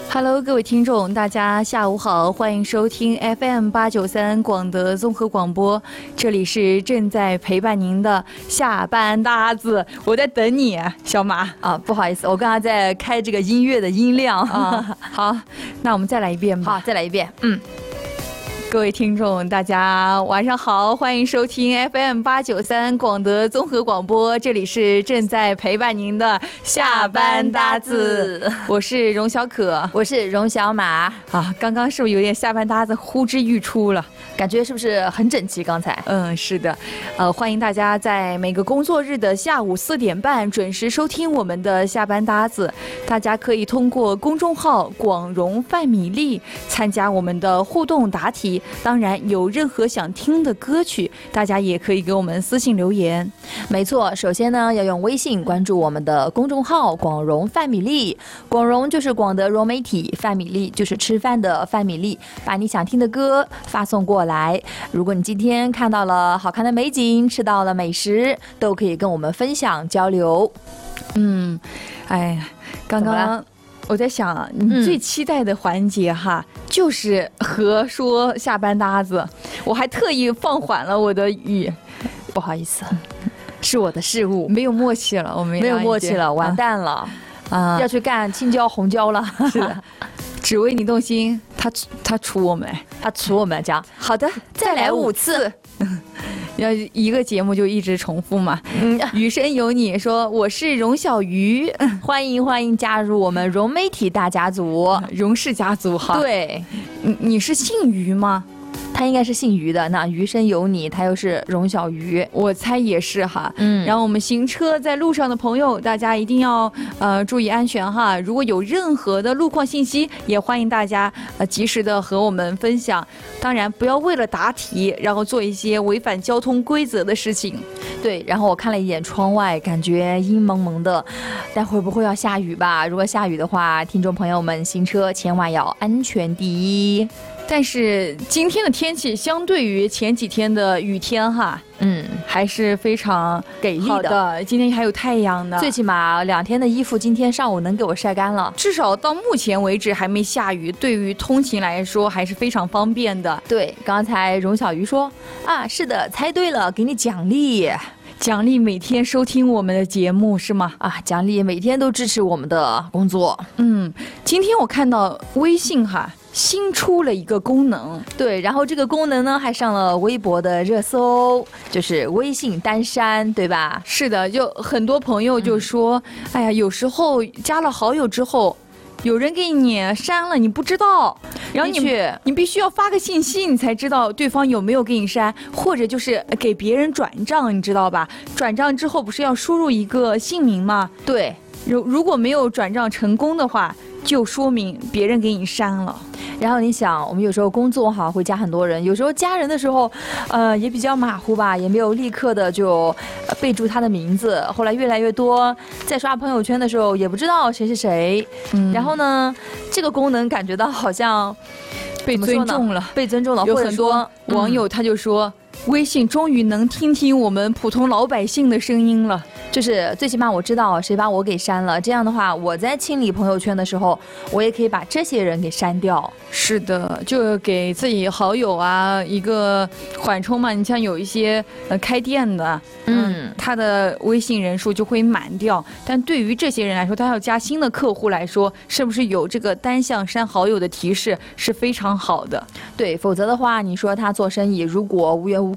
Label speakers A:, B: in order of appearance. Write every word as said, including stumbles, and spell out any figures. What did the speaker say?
A: Hello， 各位听众，大家下午好，欢迎收听 F M 八九三广德综合广播，这里是正在陪伴您的下班搭子，我在等你，小马
B: 啊，不好意思，我刚才在开这个音乐的音量
A: 啊。好，那我们再来一遍吧。
B: 好，再来一遍。嗯。
A: 各位听众，大家晚上好，欢迎收听 F M 八九三广德综合广播，这里是正在陪伴您的下班搭子，我是荣小可，
B: 我是荣小马
A: 啊。刚刚是不是有点下班搭子呼之欲出了？
B: 感觉是不是很整齐？刚才，
A: 嗯，是的，呃，欢迎大家在每个工作日的下午四点半准时收听我们的下班搭子。大家可以通过公众号“广荣范米粒”参加我们的互动答题。当然，有任何想听的歌曲，大家也可以给我们私信留言。
B: 没错，首先呢，要用微信关注我们的公众号“广荣范米粒”，广荣就是广德融媒体，范米粒就是吃饭的范米粒，把你想听的歌发送过来。如果你今天看到了好看的美景，吃到了美食，都可以跟我们分享交流。
A: 嗯，哎，刚刚我在想，你最期待的环节哈，嗯、就是和说下班搭子。我还特意放缓了我的语，
B: 不好意思，是我的失误，
A: 没有默契了，我们
B: 没有默契了，完蛋了啊！要去干青椒红椒了，
A: 是的。只为你动心，他他除我们，
B: 他除我们讲
A: 好的，
B: 再来五次。
A: 要一个节目就一直重复嘛。嗯，余生有你说我是荣小鱼，
B: 欢迎欢迎加入我们融媒体大家族，
A: 荣氏家族哈。
B: 对，
A: 你你是姓余吗？
B: 他应该是姓余的，那余生有你，他又是荣小鱼，
A: 我猜也是哈。嗯，然后我们行车在路上的朋友，大家一定要呃注意安全哈。如果有任何的路况信息，也欢迎大家呃及时的和我们分享。当然，不要为了答题，然后做一些违反交通规则的事情。
B: 对，然后我看了一眼窗外，感觉阴蒙蒙的，但会不会要下雨吧？如果下雨的话，听众朋友们行车千万要安全第一。
A: 但是今天的天气相对于前几天的雨天哈，嗯，还是非常
B: 给力的。
A: 的今天还有太阳呢，
B: 最起码两天的衣服今天上午能给我晒干了。
A: 至少到目前为止还没下雨，对于通勤来说还是非常方便的。
B: 对，刚才荣小鱼说啊，是的，猜对了，给你奖励。
A: 奖励每天收听我们的节目是吗？
B: 啊，奖励每天都支持我们的工作。
A: 嗯，今天我看到微信哈新出了一个功能，
B: 对，然后这个功能呢还上了微博的热搜，就是微信单删，对吧？
A: 是的，就很多朋友就说，嗯、哎呀，有时候加了好友之后，有人给你删了，你不知道，然后你你必须要发个信息，你才知道对方有没有给你删，或者就是给别人转账，你知道吧？转账之后不是要输入一个姓名吗？
B: 对，
A: 如如果没有转账成功的话，就说明别人给你删了。
B: 然后你想，我们有时候工作哈会加很多人，有时候加人的时候，呃也比较马虎吧，也没有立刻的就备注他的名字。后来越来越多，在刷朋友圈的时候也不知道谁是谁。嗯，然后呢，这个功能感觉到好像
A: 被尊重了，
B: 被尊重了。
A: 有很多网友他就说，嗯、微信终于能听听我们普通老百姓的声音了。
B: 就是最起码我知道谁把我给删了，这样的话我在清理朋友圈的时候，我也可以把这些人给删掉。
A: 是的，就给自己好友啊一个缓冲嘛。你像有一些呃开店的，嗯，嗯他的微信人数就会满掉。但对于这些人来说，他要加新的客户来说，是不是有这个单向删好友的提示是非常好的？
B: 对，否则的话，你说他做生意如果无缘无